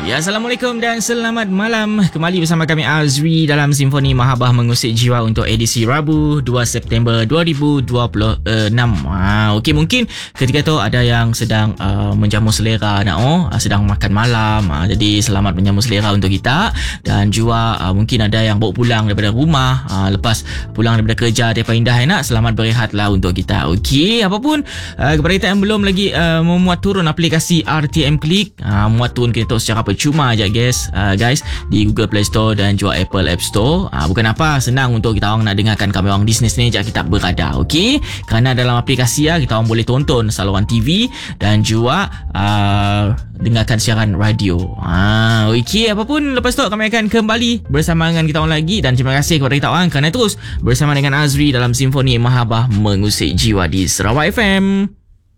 Ya, Assalamualaikum dan selamat malam. Kembali bersama kami Azri dalam Simfoni Mahabbah Mengusik Jiwa untuk edisi Rabu 2 September 2026. Okey, mungkin ketika tu ada yang sedang menjamu selera sedang makan malam. Jadi selamat menjamu selera untuk kita. Dan juga mungkin ada yang bawa pulang daripada rumah lepas pulang daripada kerja Depa Indah nak selamat berehatlah untuk kita. Okey, apapun kepada kita yang belum lagi memuat turun aplikasi RTM Click, muat turun kita secara percuma aja guys di Google Play Store dan juga Apple App Store. Bukan apa, senang untuk kita orang nak dengarkan kami orang di sini je kita berada. Okey, kerana dalam aplikasi kita orang boleh tonton saluran TV dan juga dengarkan siaran radio. Okey, apapun lepas tu kami akan kembali bersama dengan kita orang lagi dan terima kasih kepada kita orang kerana terus bersama dengan Azri dalam Simfoni Mahabbah Mengusik Jiwa di Sarawak FM.